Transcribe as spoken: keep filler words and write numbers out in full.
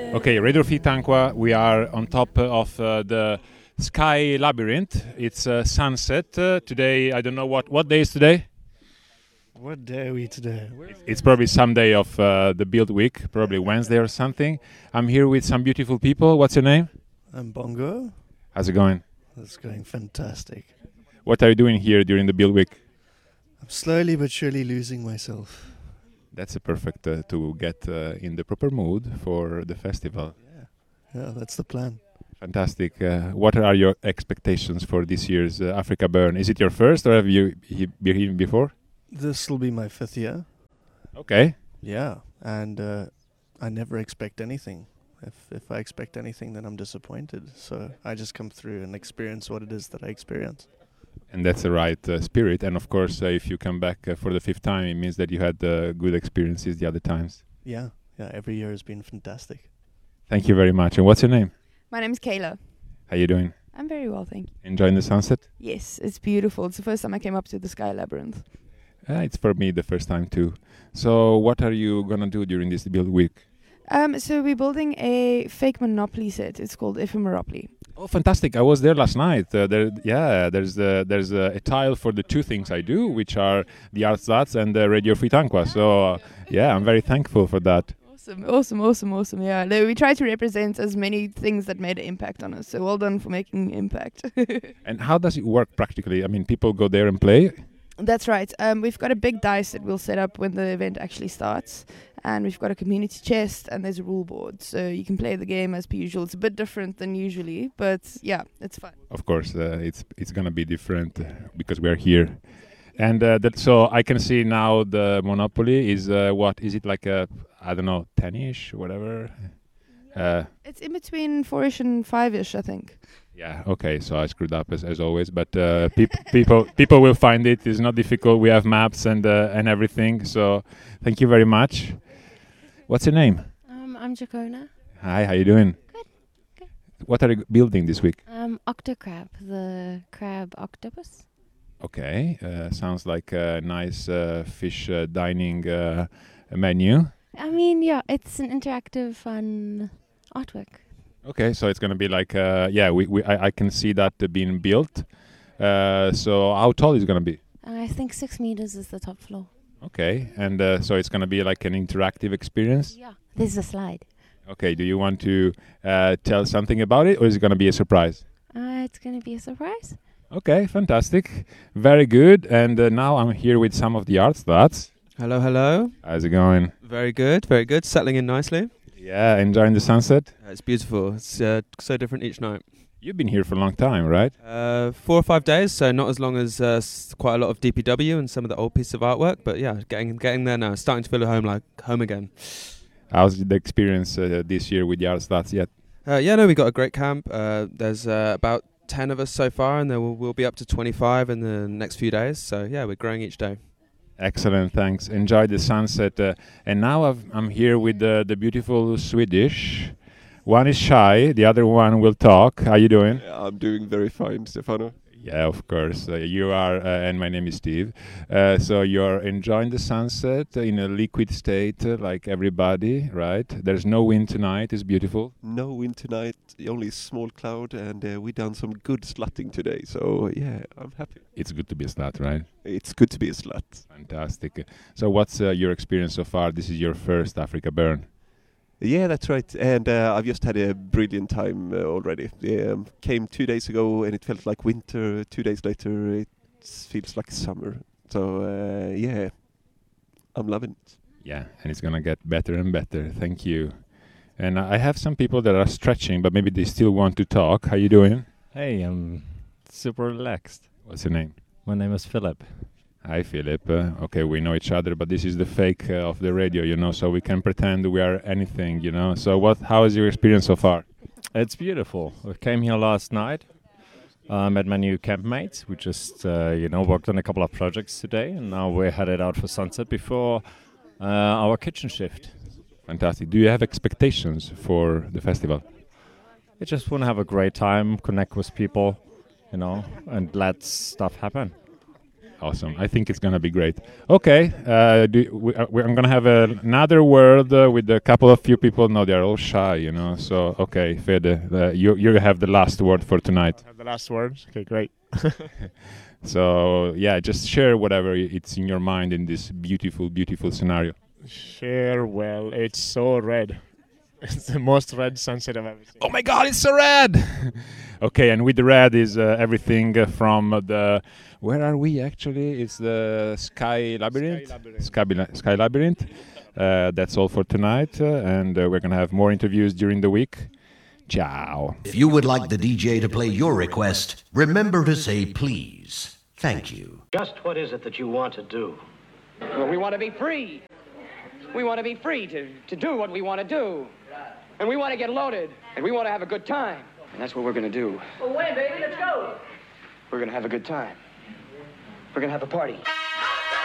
Okay, Radio Fitankwa, we are on top of uh, the Sky Labyrinth. It's uh, sunset. Uh, today, I don't know what, what day is today? What day are we today? It's probably some day of uh, the Build Week, probably Wednesday or something. I'm here with some beautiful people. What's your name? I'm Bongo. How's it going? It's going fantastic. What are you doing here during the Build Week? I'm slowly but surely losing myself. That's a perfect uh, to get uh, in the proper mood for the festival. Yeah, yeah, that's the plan. Fantastic. Uh, what are your expectations for this year's uh, Africa Burn? Is it your first, or have you he- been here before? This will be my fifth year. Okay. Yeah, and uh, I never expect anything. If if I expect anything, then I'm disappointed. So I just come through and experience what it is that I experience. And that's the right uh, spirit. And of course, uh, if you come back uh, for the fifth time, it means that you had uh, good experiences the other times. Yeah, yeah. Every year has been fantastic. Thank you very much. And what's your name? My name's Kayla. How you doing? I'm very well, thank you. Enjoying the sunset? Yes, it's beautiful. It's the first time I came up to the Sky Labyrinth. Uh, it's for me the first time too. So what are you going to do during this Build Week? Um, so we're building a fake Monopoly set. It's called Ephemeropoly. Oh, fantastic! I was there last night. Uh, there, yeah, there's uh, there's uh, a tile for the two things I do, which are the Artstats and the Radio Fitankwa. So uh, yeah, I'm very thankful for that. Awesome, awesome, awesome, awesome. Yeah, no, we try to represent as many things that made an impact on us. So well done for making impact. And how does it work practically? I mean, people go there and play. That's right. Um, we've got a big dice that we'll set up when the event actually starts. And we've got a community chest and there's a rule board. So you can play the game as per usual. It's a bit different than usually, but yeah, it's fun. Of course, uh, it's it's going to be different uh, because we are here. And uh, that, so I can see now the Monopoly is, uh, what, is it like a, I don't know, ten-ish, whatever? Uh, It's in between four-ish and five-ish, I think. Yeah, okay, so I screwed up as, as always, but uh, peop- people people will find it. It's not difficult. We have maps and uh, and everything, so thank you very much. What's your name? Um, I'm Jacona. Hi, how you doing? Good, good. What are you building this week? Um, Octocrab, the crab octopus. Okay, uh, sounds like a nice uh, fish uh, dining uh, menu. I mean, yeah, it's an interactive, fun artwork. Okay, so it's going to be like, uh, yeah, we, we I, I can see that uh, being built. Uh, so how tall is it going to be? I think six meters is the top floor. Okay, and uh, so it's going to be like an interactive experience? Yeah. There's a slide. Okay, do you want to uh, tell something about it, or is it going to be a surprise? Uh, it's going to be a surprise. Okay, fantastic. Very good. And uh, now I'm here with some of the Artstats. Hello, hello. How's it going? Very good, very good. Settling in nicely. Yeah, enjoying the sunset? Uh, it's beautiful. It's uh, so different each night. You've been here for a long time, right? Uh, four or five days, so not as long as uh, s- quite a lot of D P W and some of the old pieces of artwork. But yeah, getting getting there now. Starting to feel at home, like home again. How's the experience uh, this year with the Artstats yet? Uh, yeah, no, we got a great camp. Uh, there's uh, about ten of us so far, and there will we'll be up to twenty-five in the next few days. So yeah, we're growing each day. Excellent, thanks. Enjoy the sunset. Uh, and now I've, I'm here with the, the beautiful Swedish. One is shy, the other one will talk. How you doing? Yeah, I'm doing very fine, Stefano. Yeah, of course. Uh, you are, uh, and my name is Steve. Uh, so you're enjoying the sunset in a liquid state, uh, like everybody, right? There's no wind tonight. It's beautiful. No wind tonight, only small cloud, and uh, we done some good slutting today. So yeah, I'm happy. It's good to be a slut, right? It's good to be a slut. Fantastic. So what's uh, your experience so far? This is your first Africa Burn. Yeah, that's right. And uh, I've just had a brilliant time uh, already. Um, came two days ago, and it felt like winter. Two days later, it feels like summer. So uh, yeah, I'm loving it. Yeah, and it's gonna get better and better. Thank you. And I have some people that are stretching, but maybe they still want to talk. How you doing? Hey, I'm super relaxed. What's your name? My name is Philip. Hi, Philip. Uh, okay, we know each other, but this is the fake uh, of the radio, you know, so we can pretend we are anything, you know. So what? How is your experience so far? It's beautiful. We came here last night. I uh, met my new campmates. We just, uh, you know, worked on a couple of projects today, and now we're headed out for sunset before uh, our kitchen shift. Fantastic. Do you have expectations for the festival? I just want to have a great time, connect with people, you know, and let stuff happen. Awesome. I think it's gonna be great. Okay, uh, do, we, uh, we, I'm gonna have a, another word uh, with a couple of few people. No, they're all shy, you know. So okay, Fede, uh, you you have the last word for tonight. Have the last word. Okay, great. So yeah, just share whatever it's in your mind in this beautiful, beautiful scenario. Share. Well, it's so red. It's the most red sunset I've ever seen. Oh my God, it's so red! Okay, and with the red is uh, everything uh, from the. Where are we actually? It's the Sky Labyrinth. Sky Labyrinth. Sky, Bila- Sky Labyrinth. Uh, that's all for tonight, uh, and uh, we're gonna have more interviews during the week. Ciao. If you would like the D J to play your request, remember to say please. Thank you. Just what is it that you want to do? Well, we want to be free. We want to be free to, to do what we want to do. And we want to get loaded. And we want to have a good time. And that's what we're going to do. Well, when, baby? Let's go. We're going to have a good time. We're going to have a party.